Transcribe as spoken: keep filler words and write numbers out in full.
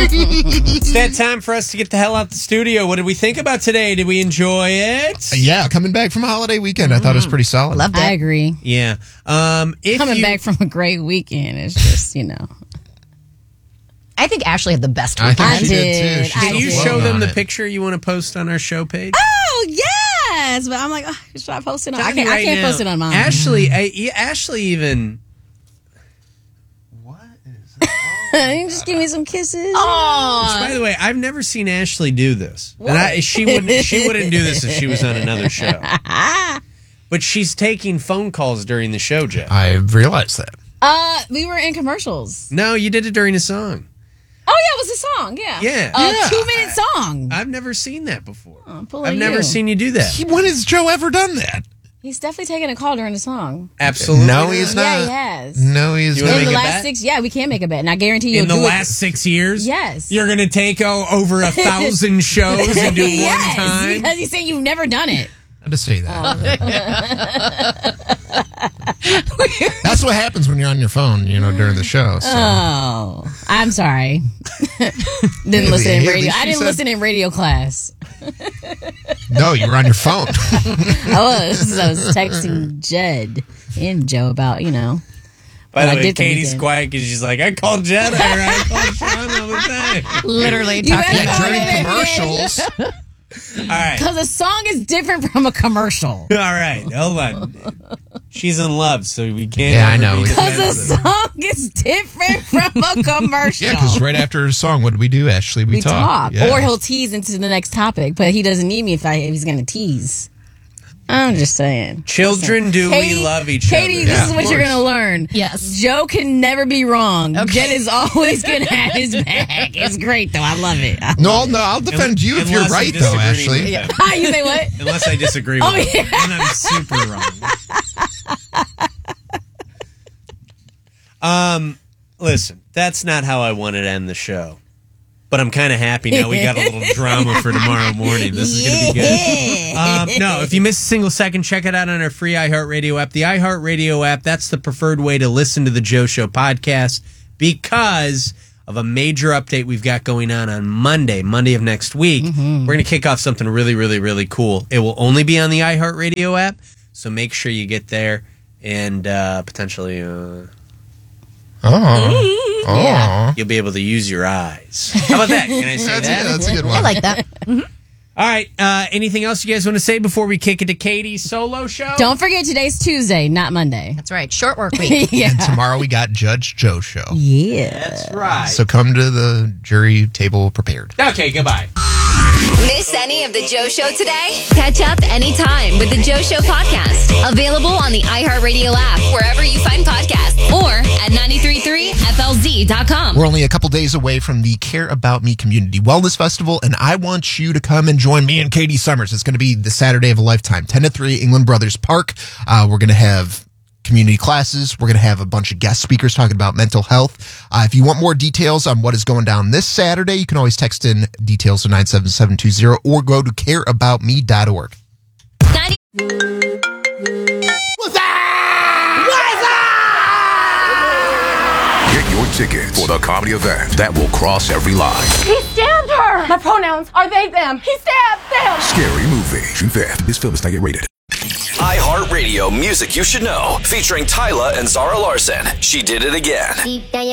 It's that time for us to get the hell out the studio. What did we think about today? Did we enjoy it? Yeah, coming back from a holiday weekend, I thought it was pretty solid. Loved it. I agree. Yeah. Um, if Coming you, back from a great weekend is just, you know. I think Ashley had the best I weekend. think I she did, did. too. She's I Can so you did. show floating them on the it. picture you want to post on our show page? Oh, yes. But I'm like, oh, should I post it on? I Tell me can't, I right can't now, post it on mine. Ashley, I, yeah, Ashley even... Just give me some kisses. Oh, By the way, I've never seen Ashley do this, and I, she wouldn't. She wouldn't do this if she was on another show. But she's taking phone calls during the show, Jeff. I realized that. Uh, we were in commercials. No, you did it during a song. Oh, yeah, it was a song. Yeah. Yeah. A Yeah. two-minute song. I've never seen that before. Oh, pull I've a never you. seen you do that. He, when has Joe ever done that? He's definitely taking a call during the song. Absolutely. No, not. he's Yeah, not. he has. No, he's You wanna In not. the make a last bet? six, yeah, we can make a bet, and I guarantee you'll In the do last six years? Yes. You're going to take o- over a thousand shows and do it. Yes, one time? because you say you've never done it. Not to say that. That's what happens when you're on your phone, you know, during the show. So. Oh, I'm sorry. didn't listen in At radio. least I you didn't said- listen in radio class. No, you were on your phone. I was. I was texting Jed and Joe about, you know. By Well, the I way, did the Katie's weekend. quiet because she's like, I called Jed or I called Sean all the time. literally You talking better Yeah, about go during in. commercials. All right. Because a song is different from a commercial. All right. Hold on. She's in love, so we can't. Yeah, I ever know. be Because a defensive. song is different from a commercial. Yeah, because right after a song, what do we do, Ashley? We, we talk. talk. Yeah. Or he'll tease into the next topic, but he doesn't need me if, I, if he's going to tease. I'm just saying. Children, Listen, do Katie, we love each Katie, other? this Yeah, is of what you're course. going to learn. Yes. Joe can never be wrong. Okay. Jed is always going to have his back. It's great, though. I love it. I No, no, I'll defend you if you're Unless I'm right, though, disagreeing Ashley. with them. Hi, you say what? Unless I disagree with Oh, them. yeah. Then I'm super wrong. Um, listen, that's not how I wanted to end the show. But I'm kind of happy now. We got a little drama for tomorrow morning. This is going to be good. Um, no, if you miss a single second, check it out on our free iHeartRadio app. The iHeartRadio app, that's the preferred way to listen to the Joe Show podcast because of a major update we've got going on on Monday, Monday of next week. We're going to kick off something really, really, really cool. It will only be on the iHeartRadio app, so make sure you get there and uh, potentially... Uh, Oh. Oh. Yeah. You'll be able to use your eyes. How about that? Can I say That's, that? a, that's a good one. I like that. All right. Uh, anything else you guys want to say before we kick it to Katie's solo show? Don't forget, today's Tuesday, not Monday. That's right. Short work week. yeah. And tomorrow we got Judge Joe show. Yeah. That's right. So come to the jury table prepared. Okay, goodbye. Miss any of the Joe Show today? Catch up anytime with the Joe Show podcast. Available on the iHeartRadio app, wherever you find podcasts, or at nine three three F L Z dot com. We're only a couple days away from the Care About Me Community Wellness Festival, and I want you to come and join me and Katie Summers. It's going to be the Saturday of a lifetime, ten to three, England Brothers Park. Uh, we're going to have community classes. We're going to have a bunch of guest speakers talking about mental health. Uh, if you want more details on what is going down this Saturday, you can always text in details to nine seven seven two zero or go to care about me dot org. ninety- Get your tickets for the comedy event that will cross every line. He stabbed her! My pronouns are they, them. He stabbed them! Scary Movie. June fifth. This film is not yet rated. iHeartRadio Music You Should Know, featuring Tyla and Zara Larson. She Did It Again.